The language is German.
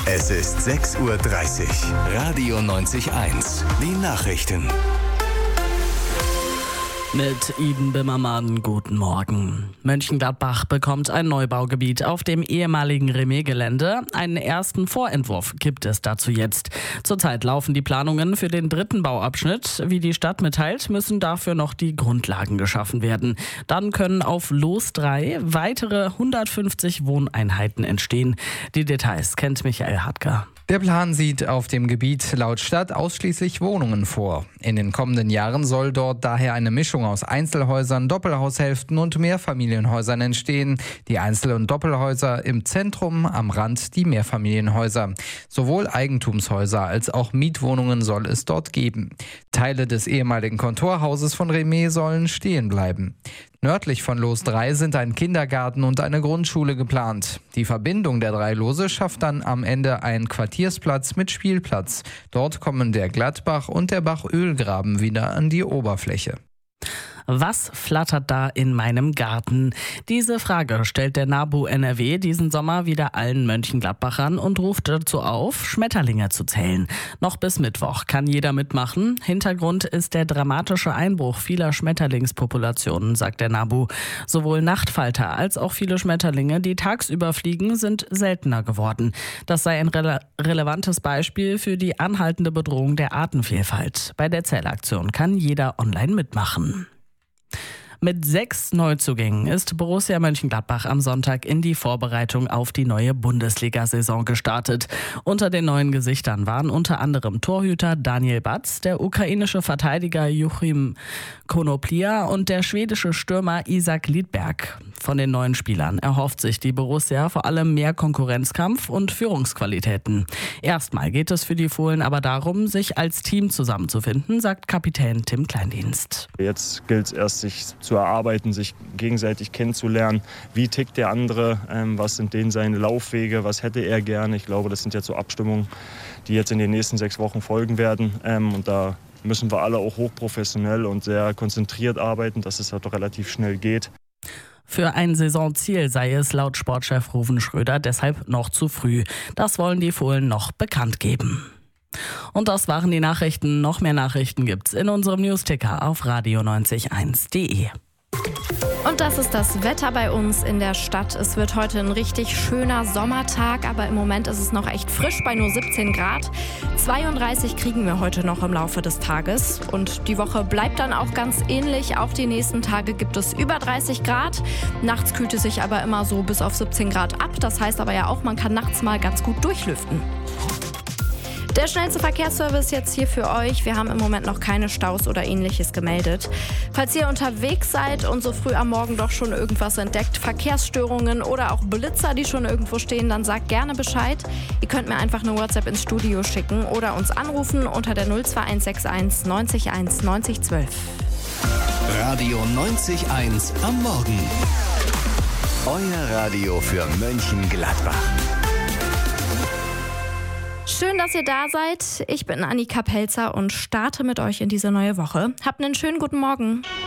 Es ist 6:30 Uhr. Radio 90.1. Die Nachrichten. Mit Iden Bimmermann, guten Morgen. Mönchengladbach bekommt ein Neubaugebiet auf dem ehemaligen Remet-Gelände. Einen ersten Vorentwurf gibt es dazu jetzt. Zurzeit laufen die Planungen für den dritten Bauabschnitt. Wie die Stadt mitteilt, müssen dafür noch die Grundlagen geschaffen werden. Dann können auf Los 3 weitere 150 Wohneinheiten entstehen. Die Details kennt Michael Hartger. Der Plan sieht auf dem Gebiet laut Stadt ausschließlich Wohnungen vor. In den kommenden Jahren soll dort daher eine Mischung aus Einzelhäusern, Doppelhaushälften und Mehrfamilienhäusern entstehen. Die Einzel- und Doppelhäuser im Zentrum, am Rand die Mehrfamilienhäuser. Sowohl Eigentumshäuser als auch Mietwohnungen soll es dort geben. Teile des ehemaligen Kontorhauses von Remet sollen stehen bleiben. Nördlich von Los 3 sind ein Kindergarten und eine Grundschule geplant. Die Verbindung der 3 Lose schafft dann am Ende einen Quartiersplatz mit Spielplatz. Dort kommen der Gladbach und der Bach Ölgraben wieder an die Oberfläche. Was flattert da in meinem Garten? Diese Frage stellt der NABU NRW diesen Sommer wieder allen Mönchengladbachern und ruft dazu auf, Schmetterlinge zu zählen. Noch bis Mittwoch kann jeder mitmachen. Hintergrund ist der dramatische Einbruch vieler Schmetterlingspopulationen, sagt der NABU. Sowohl Nachtfalter als auch viele Schmetterlinge, die tagsüber fliegen, sind seltener geworden. Das sei ein relevantes Beispiel für die anhaltende Bedrohung der Artenvielfalt. Bei der Zählaktion kann jeder online mitmachen. Mit 6 Neuzugängen ist Borussia Mönchengladbach am Sonntag in die Vorbereitung auf die neue Bundesliga-Saison gestartet. Unter den neuen Gesichtern waren unter anderem Torhüter Daniel Batz, der ukrainische Verteidiger Joachim Konoplia und der schwedische Stürmer Isak Lidberg. Von den neuen Spielern erhofft sich die Borussia vor allem mehr Konkurrenzkampf und Führungsqualitäten. Erstmal geht es für die Fohlen aber darum, sich als Team zusammenzufinden, sagt Kapitän Tim Kleindienst. Jetzt gilt es erst, sich zu erarbeiten, sich gegenseitig kennenzulernen. Wie tickt der andere? Was sind denn seine Laufwege? Was hätte er gerne? Ich glaube, das sind jetzt so Abstimmungen, die jetzt in den nächsten 6 Wochen folgen werden. Und da müssen wir alle auch hochprofessionell und sehr konzentriert arbeiten, dass es halt doch relativ schnell geht. Für ein Saisonziel sei es laut Sportchef Ruven Schröder deshalb noch zu früh. Das wollen die Fohlen noch bekannt geben. Und das waren die Nachrichten. Noch mehr Nachrichten gibt's in unserem Newsticker auf radio901.de. Und das ist das Wetter bei uns in der Stadt. Es wird heute ein richtig schöner Sommertag, aber im Moment ist es noch echt frisch bei nur 17 Grad. 32 kriegen wir heute noch im Laufe des Tages. Und die Woche bleibt dann auch ganz ähnlich. Auch die nächsten Tage gibt es über 30 Grad. Nachts kühlt es sich aber immer so bis auf 17 Grad ab. Das heißt aber ja auch, man kann nachts mal ganz gut durchlüften. Der schnellste Verkehrsservice jetzt hier für euch. Wir haben im Moment noch keine Staus oder ähnliches gemeldet. Falls ihr unterwegs seid und so früh am Morgen doch schon irgendwas entdeckt, Verkehrsstörungen oder auch Blitzer, die schon irgendwo stehen, dann sagt gerne Bescheid. Ihr könnt mir einfach eine WhatsApp ins Studio schicken oder uns anrufen unter der 02161 90 1 90 12. Radio 90.1 am Morgen. Euer Radio für Mönchengladbach. Schön, dass ihr da seid. Ich bin Annika Pelzer und starte mit euch in diese neue Woche. Habt einen schönen guten Morgen.